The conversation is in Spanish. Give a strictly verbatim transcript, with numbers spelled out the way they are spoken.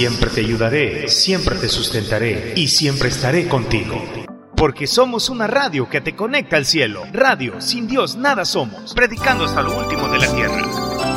Siempre te ayudaré, siempre te sustentaré y siempre estaré contigo. Porque somos una radio que te conecta al cielo. Radio, sin Dios nada somos. Predicando hasta lo último de la tierra.